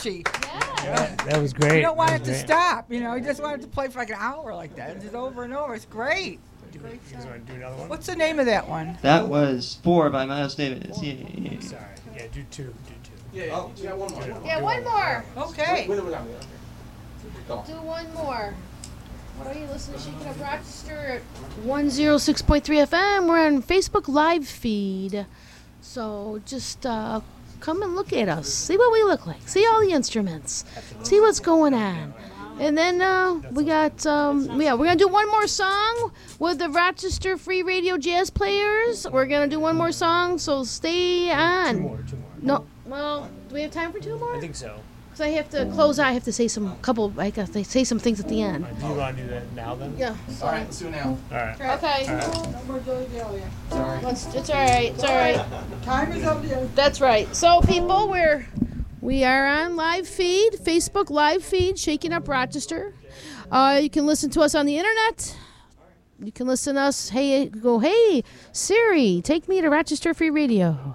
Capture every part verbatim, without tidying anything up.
catchy. Yeah, that was great. You don't want it That was to great. stop. You know, you just want it to play for like an hour like that, just over and over. It's great. Do we- you guys want to do another one? What's the name of that one? That was Four by Miles Davis. Yeah, yeah, yeah. Sorry. Yeah, do two. Do two. Yeah, yeah. Oh, yeah, one more. Yeah, one more. Okay. Wait, wait, wait, wait. Go. Do one more. What are you listening to? Shaking Up Rochester at one oh six point three F M. We're on Facebook live feed. So just uh, come and look at us. See what we look like. See all the instruments. See what's going on. And then uh, we got, um, yeah, we're going to do one more song with the Rochester Free Radio Jazz Players. We're going to do one more song, so stay on. Two more. Two more. No, well, do we have time for two more? I think so. Because I have to close out. I have to say some couple, I got to say some things at the end. Uh, do you want to do that now then? Yeah. All right, let's do it now. All right. Okay. All right. No more Joey Dahlia. Sorry. Let's, it's all right. It's all right. Time is up there. That's right. So, people, we're we are on live feed, Facebook live feed, Shaking Up Rochester. Uh, you can listen to us on the internet. You can listen to us. Hey, go. Hey, Siri, take me to Rochester Free Radio.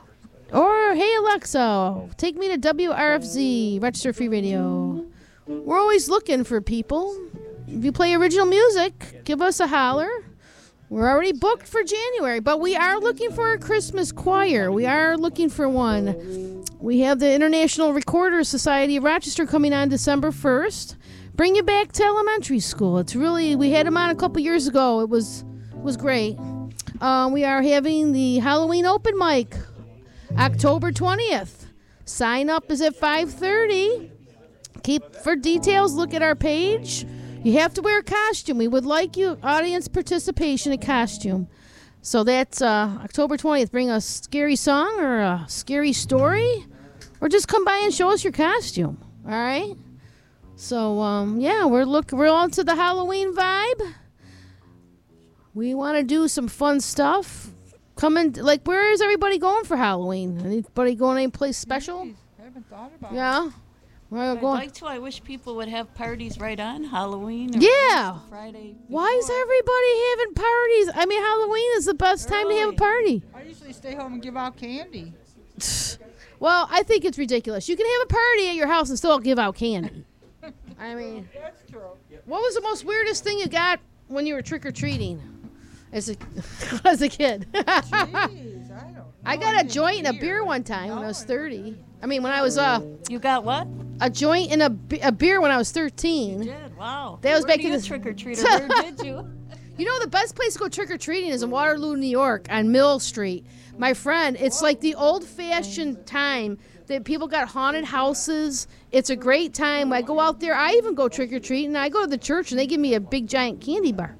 Or hey, Alexa, take me to W R F Z, Rochester Free Radio. We're always looking for people. If you play original music, give us a holler. We're already booked for January, but we are looking for a Christmas choir. We are looking for one. We have the International Recorders Society of Rochester coming on December first. Bring you back to elementary school. It's really, we had them on a couple years ago. It was was great. Uh, we are having the Halloween open mic October twentieth. Sign up is at five thirty. Keep for details, look at our page. You have to wear a costume. We would like you, audience participation in costume. So that's uh, October twentieth. Bring a scary song or a scary story, or just come by and show us your costume. All right. So um, yeah, we're look we're on to the Halloween vibe. We want to do some fun stuff. Come in, like, where is everybody going for Halloween? Anybody going any place special? I haven't thought about it. Yeah. We're I'd going. like to. I wish people would have parties right on Halloween. Or Yeah. Friday. Why is before. everybody having parties? I mean, Halloween is the best time to have a Early. party. I usually stay home and give out candy. Well, I think it's ridiculous. You can have a party at your house and still give out candy. I mean, That's true. what was the most weirdest thing you got when you were trick or treating as a as a kid? Jeez, I don't know. I got a Anything joint and a weird. beer one time when I No, was I- thirty. I mean, when I was uh You got what? a joint and a, be- a beer when I was thirteen. Did wow. That was Where back do in you the- trick or treat. Where did you? You know, the best place to go trick or treating is in Waterloo, New York, on Mill Street. My friend, it's like the old-fashioned time that people got haunted houses. It's a great time. I go out there. I even go trick or treating. I go to the church and they give me a big giant candy bar.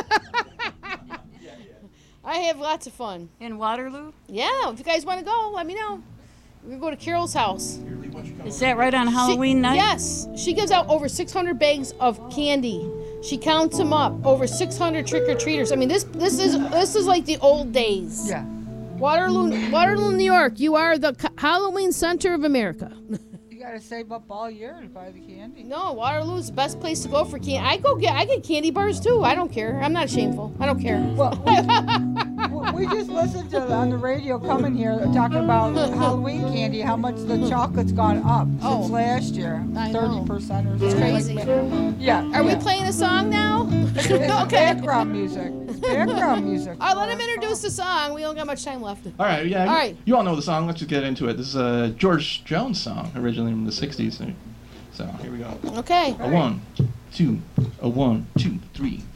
I have lots of fun. In Waterloo? Yeah, if you guys want to go, let me know. We're gonna go to Carol's house. Is that right on She- Halloween night? Yes, she gives out over six hundred bags of candy. She counts them up. Over six hundred trick or treaters. I mean, this this is this is like the old days. Yeah. Waterloo, Waterloo, New York. You are the ca- Halloween center of America. You gotta save up all year to buy the candy. No, Waterloo's the best place to go for candy. I go get I get candy bars too. I don't care. I'm not shameful. I don't care. Well, we, we just listened to on the radio coming here talking about Halloween candy, how much the chocolate's gone up since Oh. last year. I know. thirty percent or It's something. crazy. Like, yeah. Are we yeah. playing a song now? It's Okay. background music. It's background music. All right, let him introduce the song. We don't got much time left. All right, yeah. All you, right. you all know the song. Let's just get into it. This is a George Jones song, originally from the sixties. So here we go. Okay. A one, two, a one, two, three.